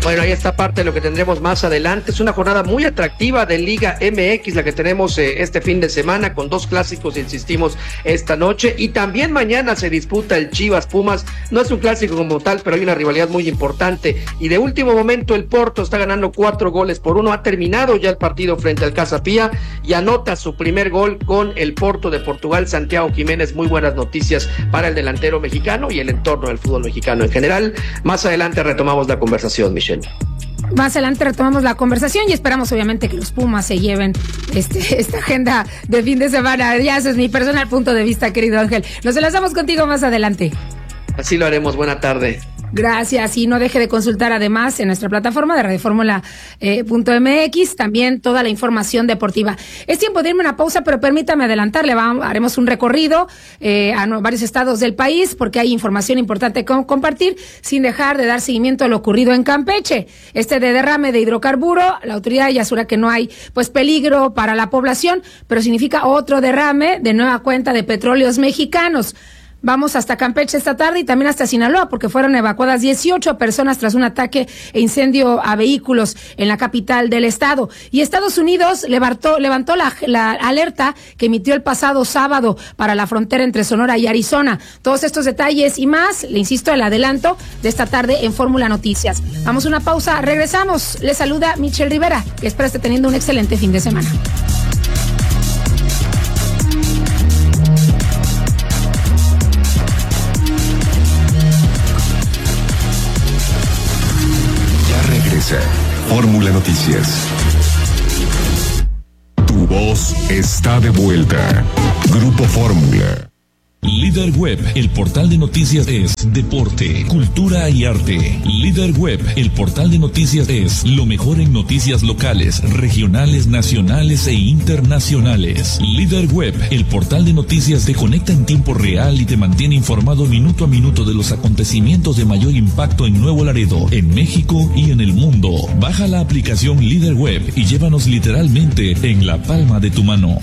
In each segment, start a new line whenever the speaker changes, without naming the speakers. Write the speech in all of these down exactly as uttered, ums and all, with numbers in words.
Bueno, ahí está parte de lo que tendremos más adelante. Es una jornada muy atractiva de Liga M X, la que tenemos eh, este fin de semana, con dos clásicos, insistimos, esta noche. Y también mañana se disputa el Chivas Pumas. No es un clásico como tal, pero hay una rivalidad muy importante. Y de último momento, el Porto está ganando cuatro goles por uno. Ha terminado ya el partido frente al Casa Pía y anota su primer gol con el Porto de Portugal, Santiago Jiménez. Muy buenas noticias para el delantero mexicano y el entorno del fútbol mexicano en general. Más adelante retomamos la conversación, Michelle.
Más adelante retomamos la conversación y esperamos obviamente que los Pumas se lleven este, esta agenda de fin de semana. Ya ese es mi personal punto de vista, querido Ángel. Nos enlazamos contigo más adelante.
Así lo haremos. Buena tarde.
Gracias, y no deje de consultar además en nuestra plataforma de radioformula punto m x también toda la información deportiva. Es tiempo de irme a una pausa, pero permítame adelantarle, vamos, haremos un recorrido eh, a no, varios estados del país porque hay información importante que compartir sin dejar de dar seguimiento a lo ocurrido en Campeche. Este de derrame de hidrocarburo, la autoridad ya asegura que no hay pues peligro para la población, pero significa otro derrame de nueva cuenta de petróleos mexicanos. Vamos hasta Campeche esta tarde y también hasta Sinaloa porque fueron evacuadas dieciocho personas tras un ataque e incendio a vehículos en la capital del estado. Y Estados Unidos levantó, levantó la, la alerta que emitió el pasado sábado para la frontera entre Sonora y Arizona. Todos estos detalles y más, le insisto, el adelanto de esta tarde en Fórmula Noticias. Vamos a una pausa, regresamos. Les saluda Michelle Rivera, que espero esté teniendo un excelente fin de semana.
Fórmula Noticias. Tu voz está de vuelta. Grupo Fórmula.
Líder Web, el portal de noticias es deporte, cultura y arte. Líder Web, el portal de noticias es lo mejor en noticias locales, regionales, nacionales e internacionales. Líder Web, el portal de noticias te conecta en tiempo real y te mantiene informado minuto a minuto de los acontecimientos de mayor impacto en Nuevo Laredo, en México y en el mundo. Baja la aplicación Líder Web y llévanos literalmente en la palma de tu mano.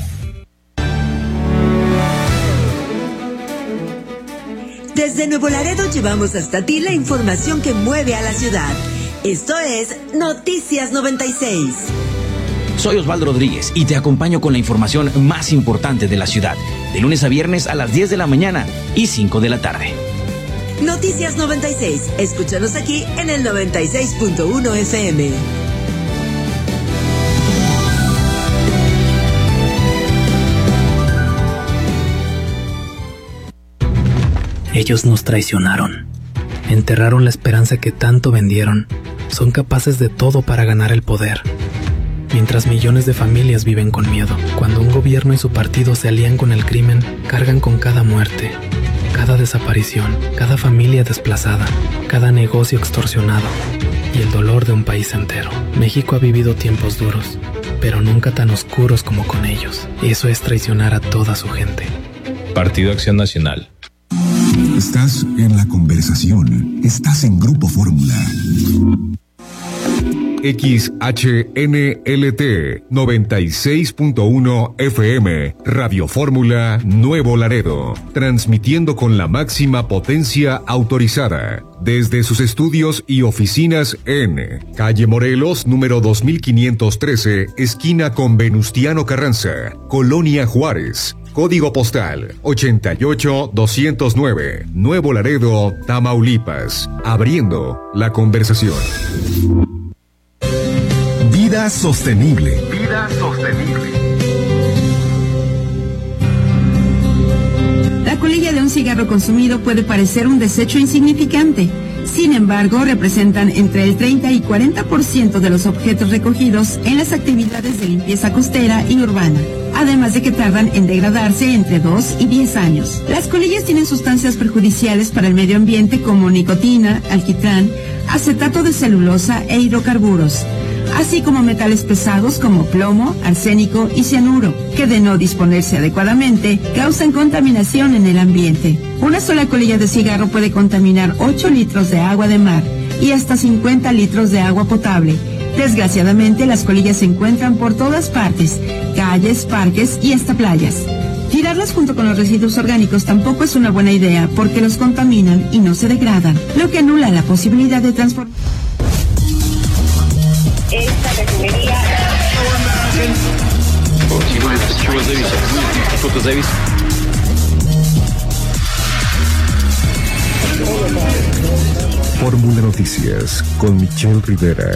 Desde Nuevo Laredo llevamos hasta ti la información que mueve a la ciudad. Esto es Noticias noventa y seis.
Soy Osvaldo Rodríguez y te acompaño con la información más importante de la ciudad, de lunes a viernes a las diez de la mañana y cinco de la tarde.
Noticias noventa y seis. Escúchanos aquí en el noventa y seis punto uno F M.
Ellos nos traicionaron, enterraron la esperanza que tanto vendieron, son capaces de todo para ganar el poder. Mientras millones de familias viven con miedo, cuando un gobierno y su partido se alían con el crimen, cargan con cada muerte, cada desaparición, cada familia desplazada, cada negocio extorsionado y el dolor de un país entero. México ha vivido tiempos duros, pero nunca tan oscuros como con ellos. Eso es traicionar a toda su gente.
Partido Acción Nacional.
Estás en la conversación. Estás en Grupo Fórmula. X H N L T noventa y seis punto uno F M, Radio Fórmula Nuevo Laredo, transmitiendo con la máxima potencia autorizada desde sus estudios y oficinas en Calle Morelos, número dos mil quinientos trece, esquina con Venustiano Carranza, Colonia Juárez. Código postal ochenta y ocho doscientos nueve, Nuevo Laredo, Tamaulipas. Abriendo la conversación. Vida sostenible. Vida sostenible.
La colilla de un cigarro consumido puede parecer un desecho insignificante. Sin embargo, representan entre el treinta y cuarenta por ciento de los objetos recogidos en las actividades de limpieza costera y urbana, además de que tardan en degradarse entre dos y diez años. Las colillas tienen sustancias perjudiciales para el medio ambiente como nicotina, alquitrán, acetato de celulosa e hidrocarburos, así como metales pesados como plomo, arsénico y cianuro, que de no disponerse adecuadamente causan contaminación en el ambiente. Una sola colilla de cigarro puede contaminar ocho litros de agua de mar y hasta cincuenta litros de agua potable. Desgraciadamente, las colillas se encuentran por todas partes, calles, parques y hasta playas. Tirarlas junto con los residuos orgánicos tampoco es una buena idea porque los contaminan y no se degradan, lo que anula la posibilidad de transformar.
esta refinería.
Fórmula Noticias con Michelle Rivera.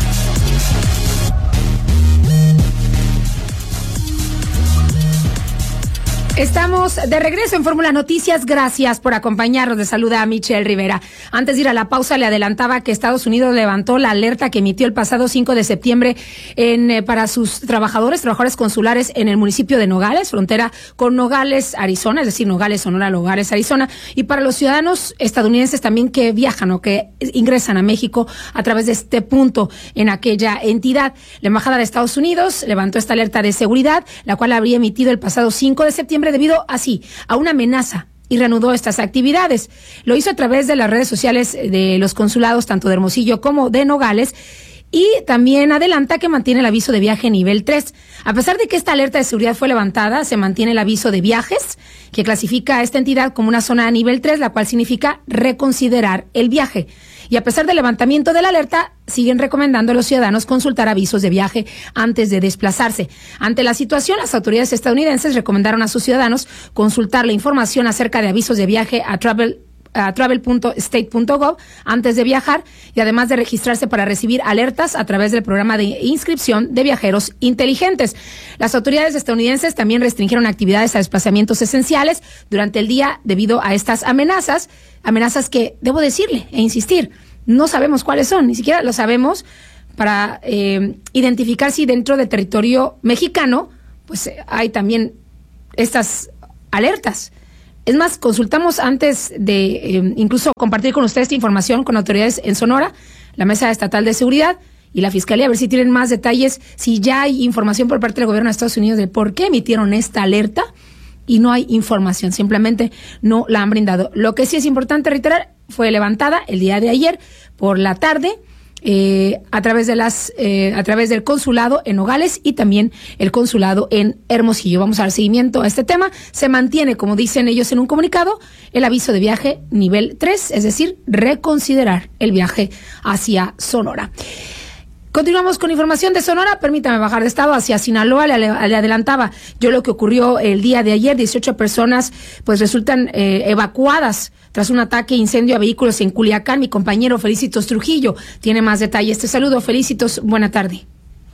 Estamos de regreso en Fórmula Noticias. Gracias por acompañarnos. Les saluda a Michelle Rivera. Antes de ir a la pausa, le adelantaba que Estados Unidos levantó la alerta que emitió el pasado cinco de septiembre en, eh, para sus trabajadores, trabajadores consulares en el municipio de Nogales, frontera con Nogales, Arizona, es decir, Nogales, Sonora, Nogales, Arizona, y para los ciudadanos estadounidenses también que viajan o que ingresan a México a través de este punto en aquella entidad. La Embajada de Estados Unidos levantó esta alerta de seguridad, la cual habría emitido el pasado cinco de septiembre debido así a una amenaza, y reanudó estas actividades. Lo hizo a través de las redes sociales de los consulados tanto de Hermosillo como de Nogales, y también adelanta que mantiene el aviso de viaje nivel tres. A pesar de que esta alerta de seguridad fue levantada, se mantiene el aviso de viajes, que clasifica a esta entidad como una zona a nivel tres, la cual significa reconsiderar el viaje. Y a pesar del levantamiento de la alerta, siguen recomendando a los ciudadanos consultar avisos de viaje antes de desplazarse. Ante la situación, las autoridades estadounidenses recomendaron a sus ciudadanos consultar la información acerca de avisos de viaje a travel a travel punto state punto gov antes de viajar, y además de registrarse para recibir alertas a través del programa de inscripción de viajeros inteligentes. Las autoridades estadounidenses también restringieron actividades a desplazamientos esenciales durante el día debido a estas amenazas, amenazas que, debo decirle e insistir, no sabemos cuáles son, ni siquiera lo sabemos para eh, identificar si dentro del territorio mexicano pues eh, hay también estas alertas. Es más, consultamos antes de eh, incluso compartir con ustedes esta información con autoridades en Sonora, la Mesa Estatal de Seguridad y la Fiscalía, a ver si tienen más detalles, si ya hay información por parte del gobierno de Estados Unidos de por qué emitieron esta alerta, y no hay información, simplemente no la han brindado. Lo que sí es importante reiterar, fue levantada el día de ayer por la tarde, Eh, a través de las eh, a través del consulado en Nogales y también el consulado en Hermosillo. Vamos a dar seguimiento a este tema. Se mantiene, como dicen ellos en un comunicado, el aviso de viaje nivel tres, es decir, reconsiderar el viaje hacia Sonora. Continuamos con información de Sonora. Permítame bajar de estado hacia Sinaloa. Le, le adelantaba yo lo que ocurrió el día de ayer. dieciocho personas pues resultan eh, evacuadas tras un ataque e incendio a vehículos en Culiacán. Mi compañero Felicitos Trujillo tiene más detalles. Te saludo, Felicitos. Buena tarde.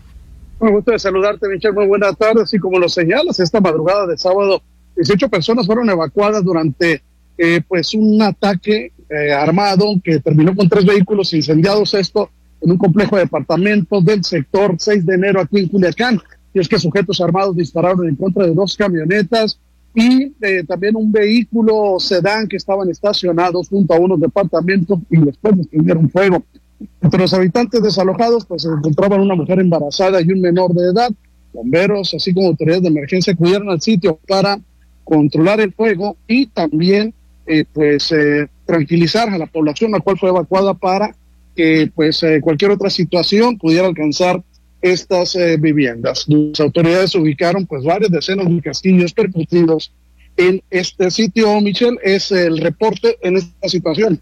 Un gusto de saludarte, Michelle. Muy buena tarde. Así como lo señalas, esta madrugada de sábado, dieciocho personas fueron evacuadas durante eh, pues un ataque eh, armado que terminó con tres vehículos incendiados. Esto en un complejo de departamentos del sector seis de enero aquí en Culiacán. Y es que sujetos armados dispararon en contra de dos camionetas y eh, también un vehículo sedán que estaban estacionados junto a unos departamentos, y después les prendieron fuego. Entre los habitantes desalojados pues se encontraban una mujer embarazada y un menor de edad. Bomberos, así como autoridades de emergencia, acudieron al sitio para controlar el fuego y también eh, pues eh, tranquilizar a la población, la cual fue evacuada para que pues eh, cualquier otra situación pudiera alcanzar estas eh, viviendas. Las autoridades ubicaron pues varias decenas de casquillos percutidos en este sitio. Michelle, es el reporte en esta situación.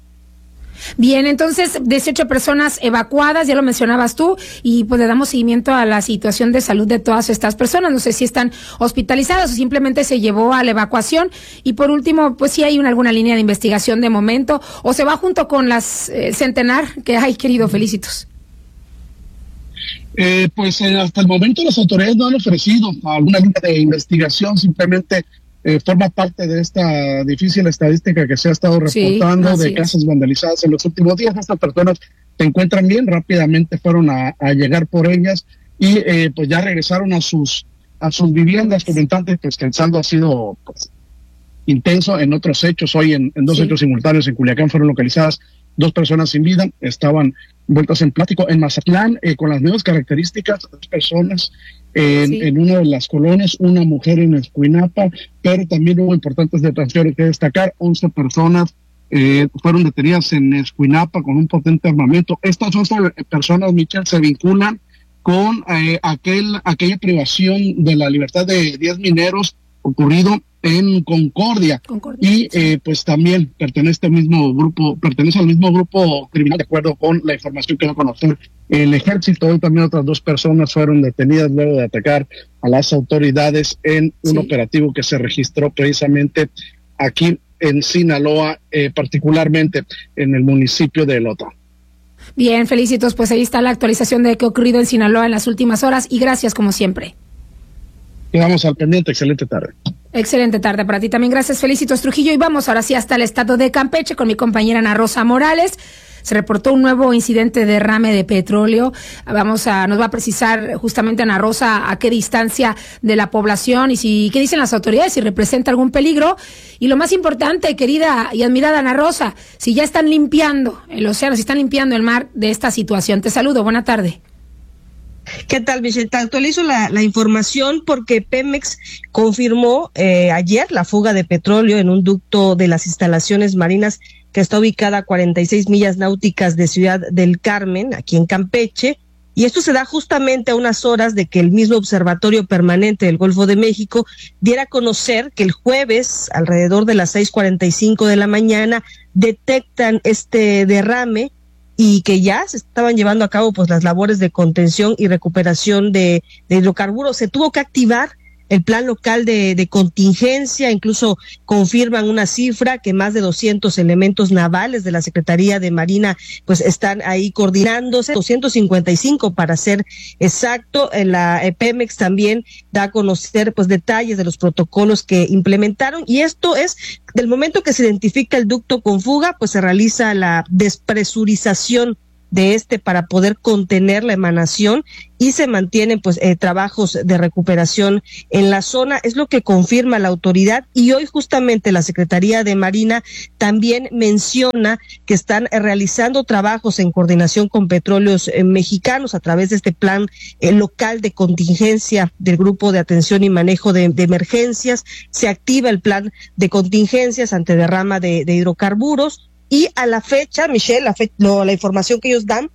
Bien, entonces dieciocho personas evacuadas, ya lo mencionabas tú, y pues le damos seguimiento a la situación de salud de todas estas personas. No sé si están hospitalizadas o simplemente se llevó a la evacuación. Y por último, pues si hay una, alguna línea de investigación de momento, o se va junto con las eh, centenar que hay, querido Felicitos.
Eh, pues eh, hasta el momento las autoridades no han ofrecido alguna línea de investigación, simplemente eh, forma parte de esta difícil estadística que se ha estado reportando sí, de casas es. vandalizadas en los últimos días. Estas personas se encuentran bien, rápidamente fueron a, a llegar por ellas y eh, pues ya regresaron a sus a sus viviendas, comentando pues que el saldo ha sido pues, intenso en otros hechos. Hoy en, en dos sí. hechos simultáneos en Culiacán fueron localizadas dos personas sin vida, estaban vueltas en plástico. En Mazatlán, eh, con las nuevas características, dos personas en, sí. en una de las colonias, una mujer en Escuinapa, pero también hubo importantes detenciones que destacar. once personas eh, fueron detenidas en Escuinapa con un potente armamento. Estas once personas, Michelle, se vinculan con eh, aquel aquella privación de la libertad de diez mineros ocurrido en Concordia, Concordia y eh, pues también pertenece al mismo grupo, pertenece al mismo grupo criminal, de acuerdo con la información que dio a conocer el ejército. Y también otras dos personas fueron detenidas luego de atacar a las autoridades en un sí. operativo que se registró precisamente aquí en Sinaloa, eh, particularmente en el municipio de Elota.
Bien, felicitos, pues ahí está la actualización de qué ha ocurrido en Sinaloa en las últimas horas y gracias como siempre.
Quedamos al pendiente, excelente tarde.
Excelente tarde para ti también, gracias Felicitos Trujillo. Y vamos ahora sí hasta el estado de Campeche con mi compañera Ana Rosa Morales. Se reportó un nuevo incidente de derrame de petróleo. Vamos a, nos va a precisar justamente Ana Rosa a qué distancia de la población y si qué dicen las autoridades, si representa algún peligro. Y lo más importante, querida y admirada Ana Rosa, si ya están limpiando el océano, si están limpiando el mar de esta situación. Te saludo, buena tarde.
¿Qué tal, Michelle? Te actualizo la, la información porque Pemex confirmó eh, ayer la fuga de petróleo en un ducto de las instalaciones marinas que está ubicada a cuarenta y seis millas náuticas de Ciudad del Carmen, aquí en Campeche, y esto se da justamente a unas horas de que el mismo Observatorio Permanente del Golfo de México diera a conocer que el jueves, alrededor de las seis cuarenta y cinco de la mañana, detectan este derrame y que ya se estaban llevando a cabo pues las labores de contención y recuperación de, de hidrocarburos. Se tuvo que activar el plan local de, de contingencia, incluso confirman una cifra que más de doscientos elementos navales de la Secretaría de Marina pues están ahí coordinándose, doscientos cincuenta y cinco para ser exacto. La eh, Pemex también da a conocer pues detalles de los protocolos que implementaron y esto es del momento que se identifica el ducto con fuga, pues se realiza la despresurización de este para poder contener la emanación y se mantienen pues eh, trabajos de recuperación en la zona, es lo que confirma la autoridad. Y hoy justamente la Secretaría de Marina también menciona que están eh, realizando trabajos en coordinación con Petróleos eh, Mexicanos a través de este plan eh, local de contingencia del Grupo de Atención y Manejo de, de Emergencias. Se activa el plan de contingencias ante derrama de, de hidrocarburos. Y a la fecha, Michelle, la, fe, no, la información que ellos dan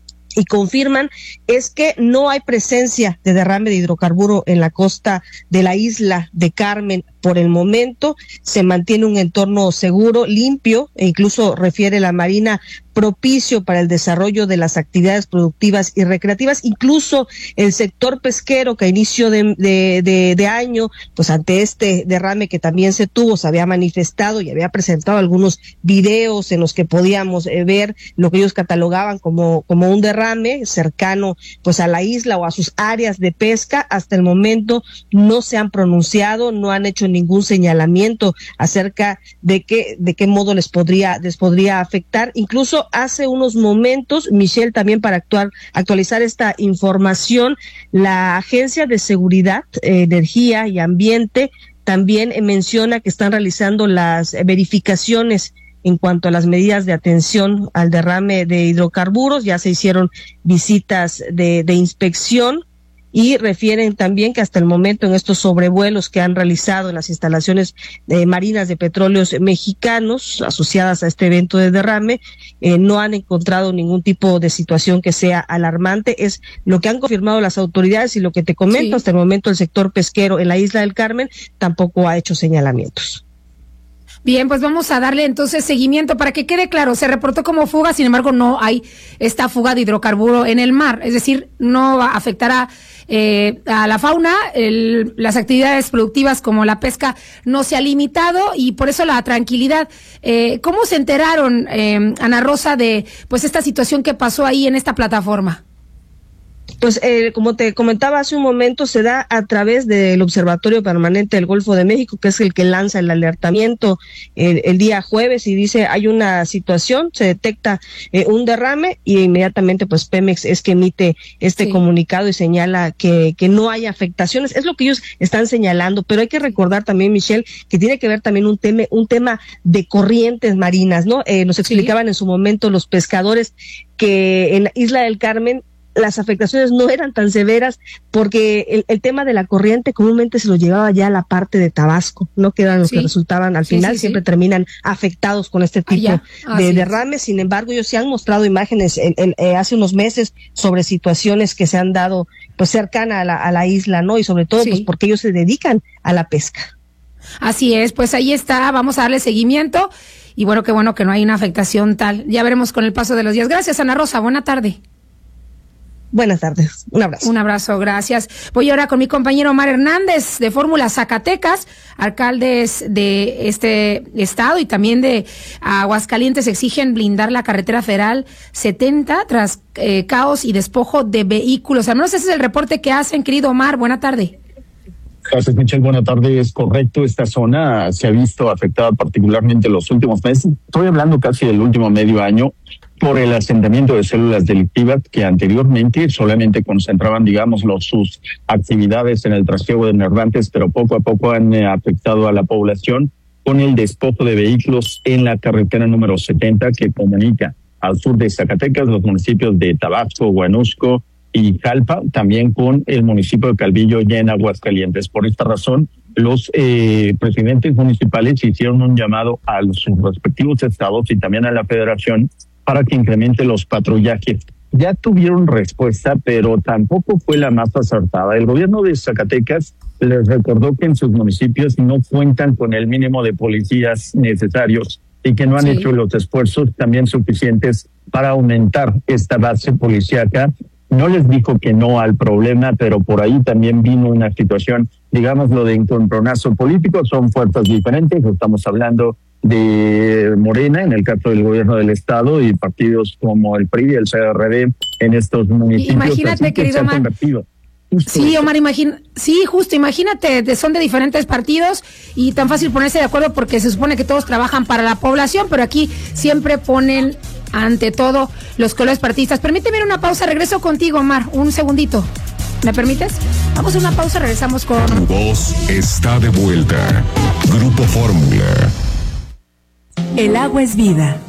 y confirman es que no hay presencia de derrame de hidrocarburo en la costa de la isla de Carmen. Por el momento se mantiene un entorno seguro, limpio, e incluso refiere la Marina propicio para el desarrollo de las actividades productivas y recreativas. Incluso el sector pesquero que a inicio de, de, de, de año, pues ante este derrame que también se tuvo, se había manifestado y había presentado algunos videos en los que podíamos eh, ver lo que ellos catalogaban como, como un derrame cercano pues a la isla o a sus áreas de pesca. Hasta el momento no se han pronunciado, no han hecho ningún señalamiento acerca de qué, de qué modo les podría, les podría afectar. Incluso hace unos momentos, Michelle, también para actuar, actualizar esta información, la Agencia de Seguridad, eh, Energía y Ambiente también eh, menciona que están realizando las eh, verificaciones en cuanto a las medidas de atención al derrame de hidrocarburos. Ya se hicieron visitas de, de inspección. Y refieren también que hasta el momento en estos sobrevuelos que han realizado en las instalaciones eh, marinas de Petróleos Mexicanos asociadas a este evento de derrame, eh, no han encontrado ningún tipo de situación que sea alarmante. Es lo que han confirmado las autoridades y lo que te comento, sí. Hasta el momento el sector pesquero en la isla del Carmen tampoco ha hecho señalamientos.
Bien, pues vamos a darle entonces seguimiento para que quede claro. Se reportó como fuga, sin embargo no hay esta fuga de hidrocarburo en el mar, es decir, no va a afectar a, eh, a la fauna, el, las actividades productivas como la pesca no se ha limitado y por eso la tranquilidad. Eh, ¿Cómo se enteraron, eh, Ana Rosa, de pues esta situación que pasó ahí en esta plataforma?
Pues eh, como te comentaba hace un momento, se da a través del Observatorio Permanente del Golfo de México, que es el que lanza el alertamiento el, el día jueves y dice hay una situación, se detecta eh, un derrame y inmediatamente pues Pemex es que emite este sí. comunicado y señala que, que no hay afectaciones. Es lo que ellos están señalando, pero hay que recordar también, Michelle, que tiene que ver también un tema, un tema de corrientes marinas, ¿no? Eh, nos explicaban sí. en su momento los pescadores que en la Isla del Carmen las afectaciones no eran tan severas porque el, el tema de la corriente comúnmente se lo llevaba ya a la parte de Tabasco, no que eran los sí. que resultaban al final, sí, sí, siempre sí. terminan afectados con este tipo ah, ah, de sí. derrames. Sin embargo, ellos se han mostrado imágenes el, el, eh, hace unos meses sobre situaciones que se han dado pues cercana a la, a la isla, ¿no? Y sobre todo sí. pues porque ellos se dedican a la pesca.
Así es, pues ahí está, vamos a darle seguimiento y bueno, qué bueno que no hay una afectación tal. Ya veremos con el paso de los días. Gracias, Ana Rosa, buena tarde.
Buenas tardes, un abrazo.
Un abrazo, gracias. Voy ahora con mi compañero Omar Hernández de Fórmula Zacatecas. Alcaldes de este estado y también de Aguascalientes exigen blindar la carretera federal setenta tras eh, caos y despojo de vehículos. Al menos ese es el reporte que hacen, querido Omar. Buena tarde.
Gracias, Michelle. Buena tarde. Es correcto, esta zona se ha visto afectada particularmente en los últimos meses. Estoy hablando casi del último medio año por el asentamiento de células delictivas que anteriormente solamente concentraban, digamos, los, sus actividades en el trasiego de migrantes, pero poco a poco han eh, afectado a la población con el despojo de vehículos en la carretera número setenta que comunica al sur de Zacatecas los municipios de Tabasco, Huanusco y Jalpa, también con el municipio de Calvillo y en Aguascalientes. Por esta razón, los eh, presidentes municipales hicieron un llamado a sus respectivos estados y también a la federación para que incremente los patrullajes. Ya tuvieron respuesta, pero tampoco fue la más acertada. El gobierno de Zacatecas les recordó que en sus municipios no cuentan con el mínimo de policías necesarios y que no han sí. hecho los esfuerzos también suficientes para aumentar esta base policíaca. No les dijo que no al problema, pero por ahí también vino una situación, digámoslo, de encontronazo político. Son fuerzas diferentes, estamos hablando de Morena, en el caso del gobierno del estado, y partidos como el P R I y el P R D en estos municipios.
Imagínate, querido Omar. Sí, Omar, imagina, sí, justo, imagínate, son de diferentes partidos y tan fácil ponerse de acuerdo porque se supone que todos trabajan para la población, pero aquí siempre ponen ante todo los colores partidistas. Permíteme una pausa, regreso contigo, Omar, un segundito. ¿Me permites? Vamos a una pausa, regresamos con...
Tu voz está de vuelta. Grupo Fórmula.
El agua es vida.